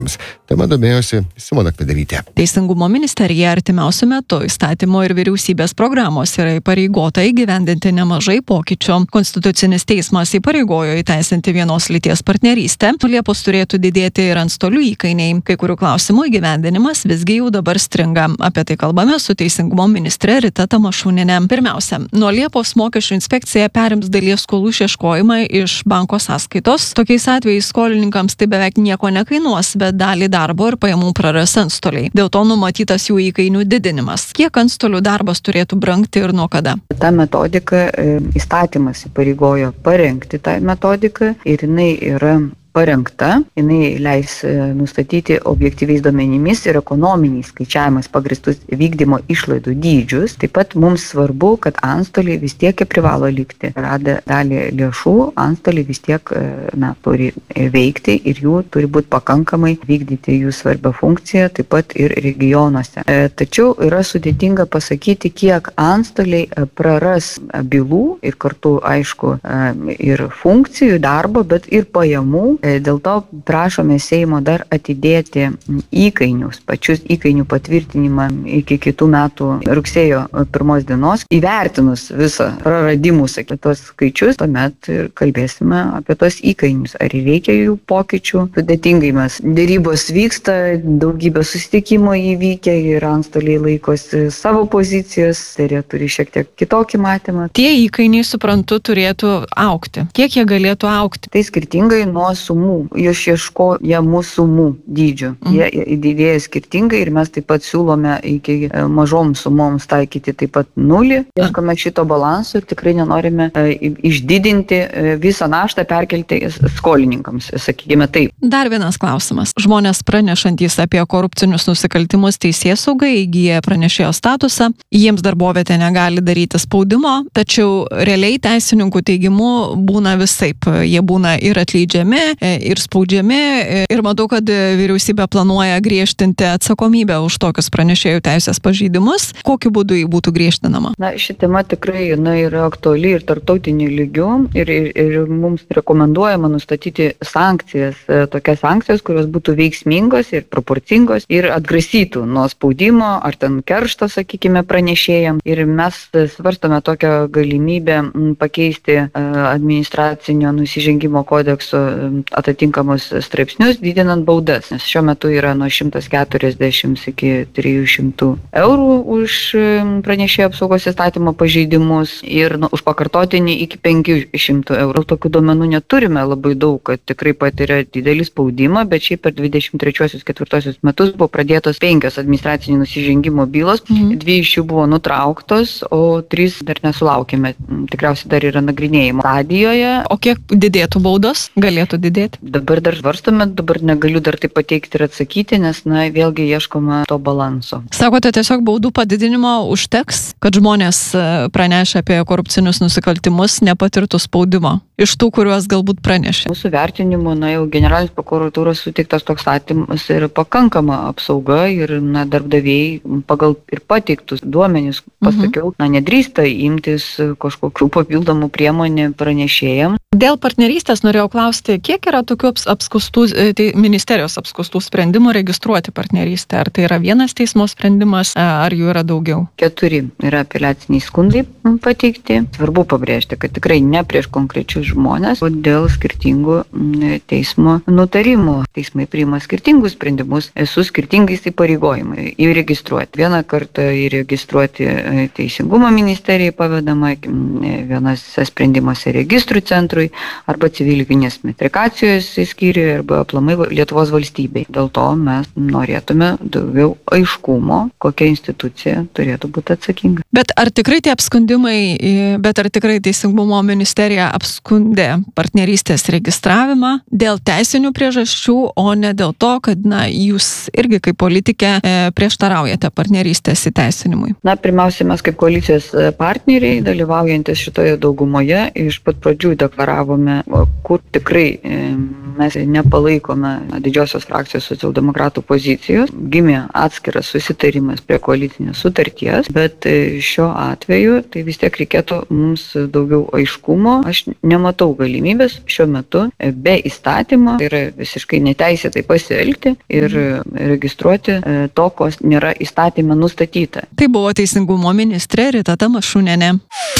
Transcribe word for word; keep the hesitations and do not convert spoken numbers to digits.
Tema domėjosi Simona Kvederytė. Teisingumo ministerija artimiausiu metu įstatymo ir vyriausybės programos yra įpareigota įgyvendinti nemažai pokyčių. Konstitucinis teismas įpareigojo įteisinti vienos lyties partnerystę. Liepos turėtų didėti ir antstolių įkainiai. Kai kurių klausimų įgyvendinimas visgi jau dabar stringa. Apie tai kalbame su Teisingumo ministre Rita Tamašunienė. Pirmiausia, nuo Liepos mokesčių inspekcija perims dalies skolų išieškojimą iš banko sąskaitos. Tokiais atvejais skolininkams tai beveik nieko nekainuos, bet dalį darbo ir pajamų praras antstoliai. Dėl to numatytas jų įkainių didinimas. Kiek antstolių darbas turėtų brangti ir nuo kada? Ta metodika, įstatymas įpareigojo parengti tą metodiką ir jinai yra parengta, jinai leis nustatyti objektyviais duomenimis ir ekonominiais skaičiavimais pagristus vykdymo išlaidų dydžius. Taip pat mums svarbu, kad antstoliai vis tiek privalo likti. Radę dalį lėšų, antstoliai vis tiek na, turi veikti ir jų turi būti pakankamai vykdyti jų svarbią funkciją, taip pat ir regionuose. Tačiau yra sudėtinga pasakyti, kiek antstoliai praras bylų ir kartu, aišku, ir funkcijų darbo, bet ir pajamų. Dėl to prašome Seimo dar atidėti įkainius, pačius įkainių patvirtinimą iki kitų metų rugsėjo pirmos dienos. Įvertinus visą praradimų, sakė, tos skaičius, tuomet ir kalbėsime apie tos įkainius. Ar reikia jų pokyčių? Sudėtingai mes. Dėrybos vyksta, daugybė susitikimų įvykę ir antstoliai laikosi savo pozicijos, tai turi šiek tiek kitokį matymą. Tie įkainiai, suprantu, turėtų augti. Kiek jie galėtų augti? Tai skirtingai nuo sumų, jos ieškojamų sumų dydžių. Mm. Jie didėja skirtingai ir mes taip pat siūlome iki mažoms sumoms taikyti taip pat nulį. Ieškome šito balanso ir tikrai nenorime išdidinti visą naštą, perkelti skolininkams, sakykime taip. Dar vienas klausimas. Žmonės pranešantys apie korupcinius nusikaltimus teisėsaugai įgyja pranešėjo statusą. Jiems darbovietė negali daryti spaudimo, tačiau realiai teisininkų teigimu būna visaip. Jie būna ir atleidžiami, ir spaudžiami, ir matau, kad vyriausybė planuoja griežtinti atsakomybę už tokius pranešėjų teisės pažeidimus. Kokiu būdu jį būtų griežtinama? Na, ši tema tikrai na, yra aktuali ir tarptautiniu lygiu ir, ir, ir mums rekomenduojama nustatyti sankcijas, tokias sankcijas, kurios būtų veiksmingos ir proporcingos ir atgrasytų nuo spaudimo ar ten keršto, sakykime, pranešėjams. Ir mes svarstame tokią galimybę pakeisti administracinio nusižengimo kodekso atitinkamus straipsnius, didinant baudas, nes šiuo metu yra nuo šimtas keturiasdešimt iki trijų šimtų eurų už pranešėjo apsaugos įstatymo pažeidimus ir nu, už pakartotinį iki penkių šimtų eurų. Tokių duomenų neturime labai daug, kad tikrai patiria didelį spaudimą, bet šiaip per dvidešimt trečiuosius ketvirtuosius metus buvo pradėtos penkios administracinių nusižengimo bylos, mhm. dvi iš jų buvo nutrauktos, o trys dar nesulaukėme. Tikriausiai dar yra nagrinėjimo stadijoje. O kiek didėtų baudos? Galėtų didėti? Dabar dar svarstome, dabar negaliu dar tai pateikti ir atsakyti, nes, na, vėlgi ieškoma to balanso. Sakote, tiesiog baudų padidinimo užteks, kad žmonės pranešę apie korupcinius nusikaltimus nepatirtų spaudimo iš tų, kuriuos galbūt pranešė? Mūsų vertinimu, na, jau generalinės prokuratūros suteiktas toks statymas ir pakankama apsauga ir, na, darbdaviai pagal ir pateiktus duomenis, pasakiau, mhm. na, nedrįsta imtis kažkokių papildomų priemonių pranešėjams. Dėl partnerystės norėjau klausti, kiek yra tokių apskustų, tai ministerijos apskustų sprendimų registruoti partnerystę? Ar tai yra vienas teismo sprendimas, ar jų yra daugiau? Keturi yra apeliaciniai skundai pateikti. Svarbu pabrėžti, kad tikrai ne prieš konkrečius žmonės, o dėl skirtingų teismo nutarimų. Teismai priima skirtingus sprendimus su skirtingais įpareigojimais įregistruoti. Vieną kartą įregistruoti Teisingumo ministerijai pavedama, vienose sprendimuose registrų centrui arba civilinės metrikacijos skyriui arba aplamai Lietuvos valstybei. Dėl to mes norėtume daugiau aiškumo, kokia institucija turėtų būti atsakinga. Bet ar tikrai tie apskundimai, bet ar tikrai Teisingumo ministerija apskundė partnerystės registravimą dėl teisinių priežasčių, o ne dėl to, kad na, jūs irgi kaip politikė prieštaraujate partnerystės įteisinimui? Na, pirmiausia, mes kaip koalicijos partneriai, dalyvaujantis šitoje daugumoje, iš pat pradžių deklaravome, kur tikrai mes nepalaikome didžiosios frakcijos socialdemokratų pozicijos. Gimė atskiras susitarimas prie koalicinės sutarties, bet šiuo atveju tai vis tiek reikėtų mums daugiau aiškumo. Aš nematau galimybės šiuo metu be įstatymo, tai yra visiškai neteisėtai pasielgti ir registruoti to, ko nėra įstatyme nustatyta. Tai buvo Teisingumo ministrė Rita Tamašunienė.